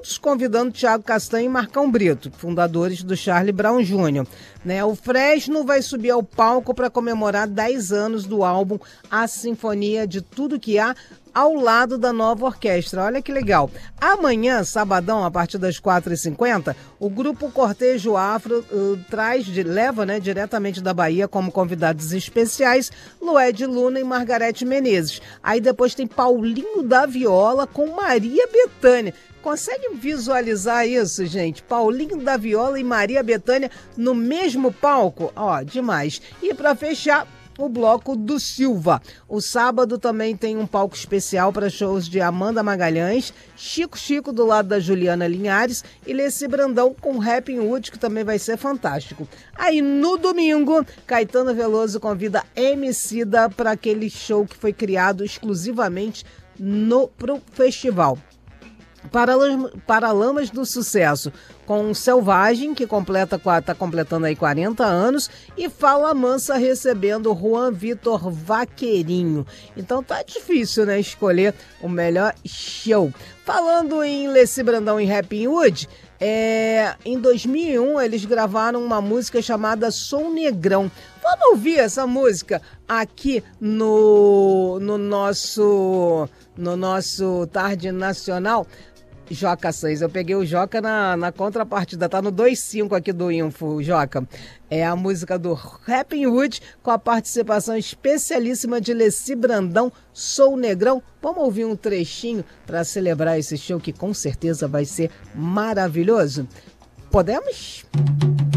juntos, convidando Thiago Castanho e Marcão Brito, fundadores do Charlie Brown Jr. O Fresno vai subir ao palco para comemorar 10 anos do álbum A Sinfonia de Tudo Que Há, ao lado da nova orquestra. Olha que legal. Amanhã, sabadão, a partir das 4h50, o grupo Cortejo Afro leva diretamente da Bahia como convidados especiais Lued Luna e Margarete Menezes. Aí depois tem Paulinho da Viola com Maria Bethânia. Consegue visualizar isso, gente? Paulinho da Viola e Maria Bethânia no mesmo palco? Ó, demais. E para fechar, o bloco do Silva. O sábado também tem um palco especial para shows de Amanda Magalhães, Chico do lado da Juliana Linhares e Leci Brandão com Rapping Wood, que também vai ser fantástico. Aí no domingo, Caetano Veloso convida Emicida para aquele show que foi criado exclusivamente pro festival. Paralamas do Sucesso, com Selvagem, que tá completando aí 40 anos, e Fala Mansa recebendo Juan Vitor Vaqueirinho. Então tá difícil, escolher o melhor show. Falando em Leci Brandão e Rapping Wood, em 2001 eles gravaram uma música chamada Sou Negrão. Vamos ouvir essa música aqui no nosso Tarde Nacional. Joca 6, eu peguei o Joca na contrapartida, tá no 2.5 aqui do Info, Joca. É a música do Rapping Wood com a participação especialíssima de Leci Brandão, Sou Negrão. Vamos ouvir um trechinho para celebrar esse show que com certeza vai ser maravilhoso? Podemos?